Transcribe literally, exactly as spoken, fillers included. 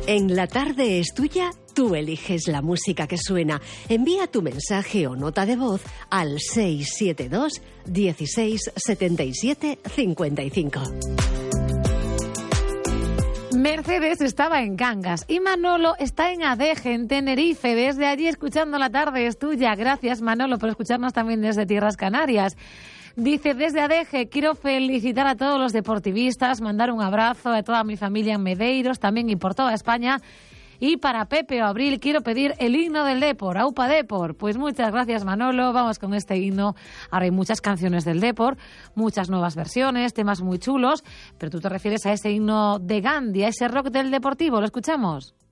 En La Tarde es Tuya, tú eliges la música que suena. Envía tu mensaje o nota de voz al seis siete dos, dieciséis, setenta y siete, cincuenta y cinco. Mercedes estaba en Cangas y Manolo está en Adeje, en Tenerife. Desde allí escuchando La Tarde es Tuya. Gracias, Manolo, por escucharnos también desde Tierras Canarias. Dice, desde Adeje, quiero felicitar a todos los deportivistas, mandar un abrazo a toda mi familia en Medeiros, también y por toda España. Y para Pepe o Abril quiero pedir el himno del Depor, Aupa Depor. Pues muchas gracias, Manolo. Vamos con este himno. Ahora hay muchas canciones del Depor, muchas nuevas versiones, temas muy chulos, pero tú te refieres a ese himno de Gandhi, a ese rock del Deportivo. ¿Lo escuchamos?